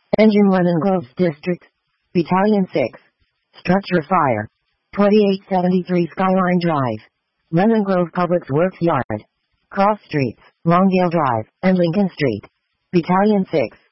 Engine Lemon Grove District. Battalion 6. Structure Fire. 2873 Skyline Drive. Lemon Grove Public Works Yard. Cross Streets, Longdale Drive, and Lincoln Street. Battalion 6.